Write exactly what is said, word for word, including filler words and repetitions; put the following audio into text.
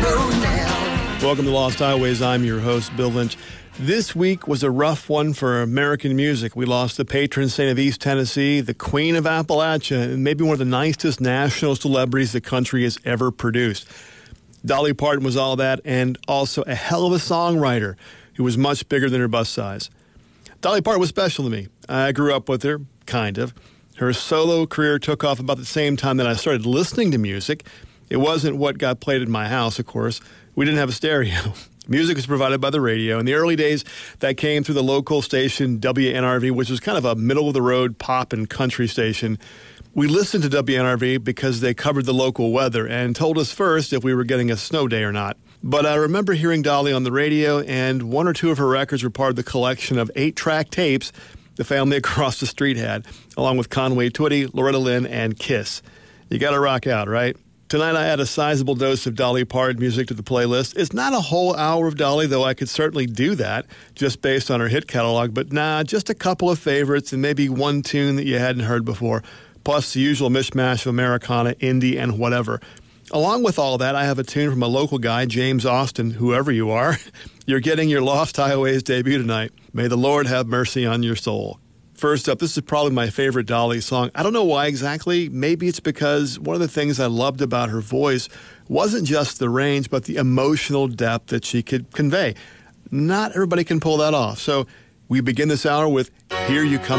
Welcome to Lost Highways. I'm your host, Bill Lynch. This week was a rough one for American music. We lost the patron saint of East Tennessee, the queen of Appalachia, and maybe one of the nicest national celebrities the country has ever produced. Dolly Parton was all that, and also a hell of a songwriter who was much bigger than her bust size. Dolly Parton was special to me. I grew up with her, kind of. Her solo career took off about the same time that I started listening to music. It wasn't what got played in my house, of course. We didn't have a stereo. Music was provided by the radio. In the early days, that came through the local station W N R V, which was kind of a middle-of-the-road pop and country station. We listened to W N R V because they covered the local weather and told us first if we were getting a snow day or not. But I remember hearing Dolly on the radio, and one or two of her records were part of the collection of eight-track tapes the family across the street had, along with Conway Twitty, Loretta Lynn, and Kiss. You got to rock out, right? Tonight I add a sizable dose of Dolly Parton music to the playlist. It's not a whole hour of Dolly, though I could certainly do that just based on her hit catalog, but nah, just a couple of favorites and maybe one tune that you hadn't heard before, plus the usual mishmash of Americana, indie, and whatever. Along with all that, I have a tune from a local guy, James Austin, whoever you are. You're getting your Lost Highways debut tonight. May the Lord have mercy on your soul. First up, this is probably my favorite Dolly song. I don't know why exactly. Maybe it's because one of the things I loved about her voice wasn't just the range, but the emotional depth that she could convey. Not everybody can pull that off. So we begin this hour with Here You Come.